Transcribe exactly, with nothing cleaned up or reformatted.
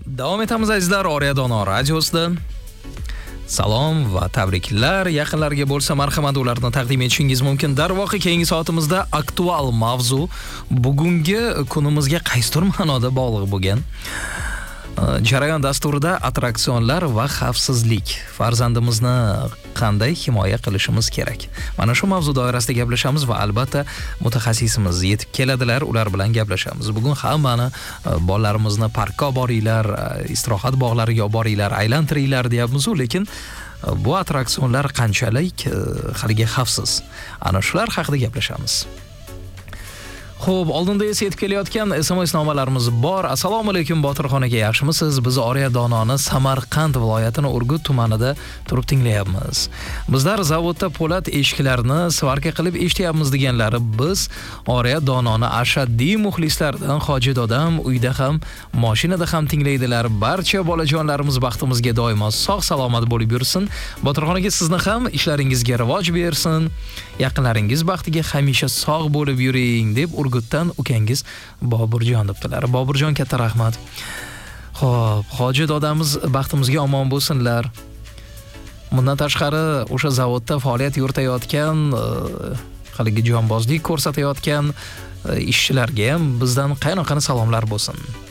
Davom etamiz azizlar, Oriya Dono radiosida. Salom va tabriklar. Yaqinlarga bo'lsa marhamat ularni taqdim etishingiz mumkin. Darvoqe keyingi soatimizda aktual mavzu bugungi kunimizga qaysidir ma'noda bog'liq bo'lgan jarayon dasturida attraksionlar va xavfsizlik. Farzandimizni qanday himoya qilishimiz kerak? Mana shu mavzu doirasida gaplashamiz va albatta mutaxassisimiz yetib keladilar, ular bilan gaplashamiz. Bugun hammani bolalarimizni parkka olib boringlar, istirohat bog'lariga olib boringlar, aylantiringlar deyapmiz, lekin bu attraksionlar qanchalik haliga xavfsiz? Ana shular haqida gaplashamiz. Xo'p, oldinda esa yetib kelayotgan S M S nomalarimiz bor. Assalomu alaykum Botirxon aka, yaxshimisiz? Biz Oriya Dononi Samarqand viloyatining Urgut tumanida turib tinglayapmiz. Bizlar zavodda po'lat eshiklarni svarka qilib eshityapmiz deganlari biz Oriya Dononi ashaddiy muxlislardan Hoji dodam uyda ham, mashinada ham tinglaydilar. Barcha bolajonlarimiz baxtimizga doimo sog' salomat bo'lib yursin. Botirxon aka, sizni ham ishlaringizga rivoj bersin. Yaqinlaringiz baxtiga hamisha sog' bo'lib yuring deb Urgutdan ukangiz Boburjon debdilar. Boburjon, katta rahmat. Xo'p, Hoji dodamiz baxtimizga omon bo'lsinlar. Bundan tashqari o'sha zavodda faoliyat yuritayotgan, haligi jonbozlik ko'rsatayotgan ishchilarga ham bizdan qaynoqani salomlar bo'lsin.